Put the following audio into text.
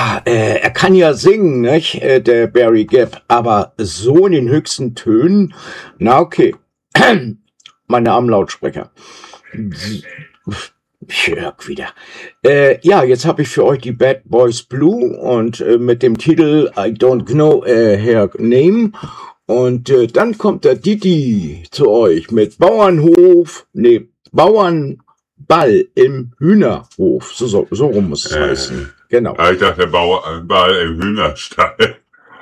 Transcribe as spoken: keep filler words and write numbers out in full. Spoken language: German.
ja, äh, er kann ja singen, nicht, äh, der Barry Gibb, aber so in den höchsten Tönen, na okay, meine Armlautsprecher. Jörg wieder. Äh, ja, jetzt habe ich für euch die Bad Boys Blue und äh, mit dem Titel I Don't Know äh, Her Name. Und äh, dann kommt der Didi zu euch mit Bauernhof, nee, Bauernball im Hühnerhof. So, so, so rum muss es äh, heißen. Genau. Ich dachte, der Bauernball im Hühnerstall.